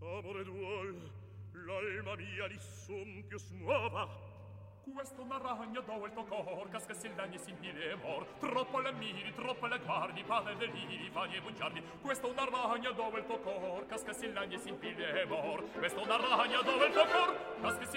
Amore duol, l'alma mia nessun più smuova. Questo una ragna dove il tuo cor casca se l'agni si impile e mor. Troppo la miri, troppo la guardi, padre deliri, fagli e bugiardi. Questo una ragna dove il tuo cor casca se l'agni si impile e mor. Questo una ragna dove il tuo cor casca se